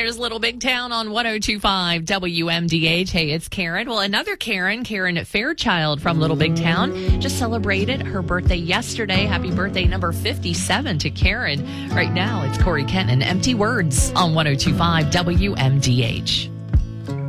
There's Little Big Town on 102.5 WMDH. Hey, it's Karen. Well, another Karen Fairchild from Little Big Town, just celebrated her birthday yesterday. Happy birthday number 57 to Karen. Right now, it's Corey Kenton, Empty Words on 102.5 WMDH.